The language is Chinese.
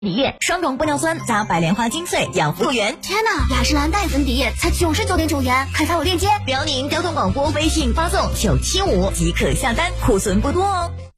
底液，双种玻尿酸加白莲花精粹养肤源。 天哪，雅诗兰黛粉底液才99.9元，快发我链接！ 辽宁交通广播微信发送975即可下单，库存不多哦。